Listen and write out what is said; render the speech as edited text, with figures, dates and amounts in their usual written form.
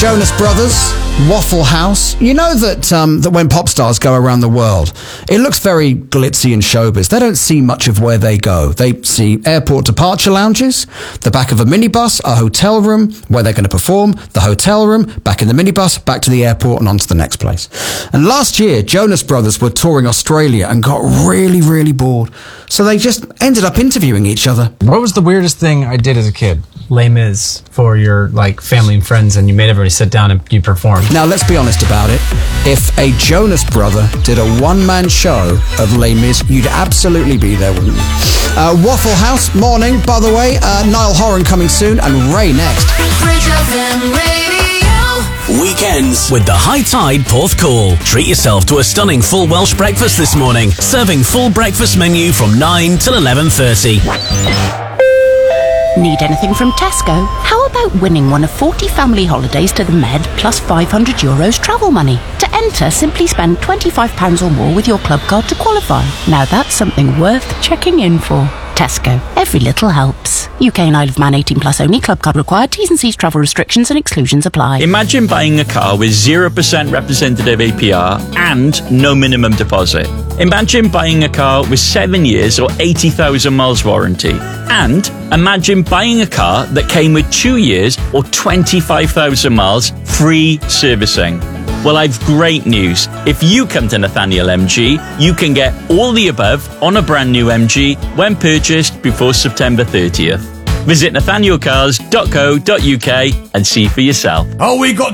Jonas Brothers, Waffle House. You know that when pop stars go around the world, it looks very glitzy and showbiz. They don't see much of where they go. They see airport departure lounges, the back of a minibus, a hotel room where they're going to perform, the hotel room, back in the minibus, back to the airport and on to the next place. And last year, Jonas Brothers were touring Australia and got really, really bored. So they just ended up interviewing each other. What was the weirdest thing I did as a kid? Les Mis for your family and friends, and you made everybody sit down and you performed. Now let's be honest about it. If a Jonas brother did a one-man show of Les Mis, you'd absolutely be there, wouldn't you? Waffle House, morning, by the way. Niall Horan coming soon, and Ray next. Weekends with the High Tide Porthcawl. Treat yourself to a stunning full Welsh breakfast this morning. Serving full breakfast menu from 9 till 11:30. Need anything from Tesco? How about winning one of 40 family holidays to the Med plus €500 travel money? To enter, simply spend £25 or more with your club card to qualify. Now that's something worth checking in for. Tesco. Every little helps. UK and Isle of Man 18 plus only. Club card required. T's and C's, travel restrictions and exclusions apply. Imagine buying a car with 0% representative APR and no minimum deposit. Imagine buying a car with 7 years or 80,000 miles warranty. And imagine buying a car that came with 2 years or 25,000 miles free servicing. Well, I've great news. If you come to Nathaniel MG, you can get all the above on a brand new MG when purchased before September 30th. Visit nathanielcars.co.uk and see for yourself. Oh, we got